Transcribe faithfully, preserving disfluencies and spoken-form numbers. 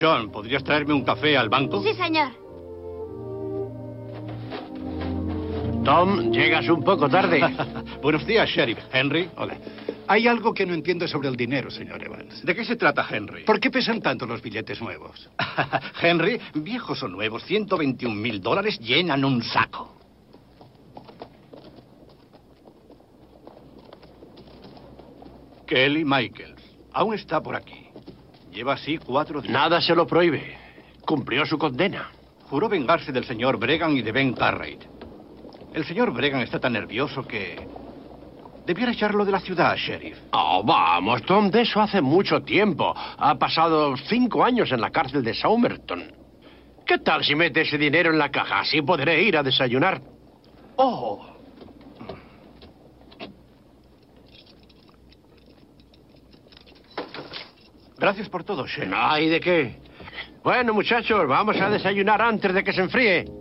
John, ¿podrías traerme un café al banco? Sí, señor. Tom, llegas un poco tarde. Buenos días, Sheriff. Henry. Hola. Hay algo que no entiendo sobre el dinero, señor Evans. ¿De qué se trata, Henry? ¿Por qué pesan tanto los billetes nuevos? Henry, viejos o nuevos, ciento veintiún mil dólares llenan un saco. Kelly Michaels. Aún está por aquí. Lleva así cuatro días. Nada se lo prohíbe. Cumplió su condena. Juró vengarse del señor Bregan y de Ben Cartwright. El señor Bregan está tan nervioso que... debiera echarlo de la ciudad, sheriff. Oh, vamos, Tom, de eso hace mucho tiempo. Ha pasado cinco años en la cárcel de Somerton. ¿Qué tal si mete ese dinero en la caja? Así podré ir a desayunar. Oh. Gracias por todo, sheriff. No hay de qué. Bueno, muchachos, vamos a desayunar antes de que se enfríe.